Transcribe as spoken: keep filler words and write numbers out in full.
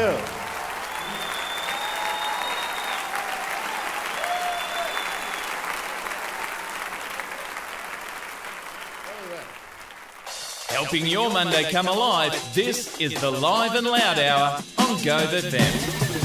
you. Helping your Monday come alive, this is the Live and Loud Hour on Go The Fem.